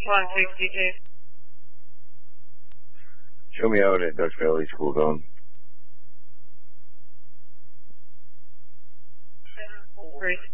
162. Show me out at Dutch Valley School Zone. 3.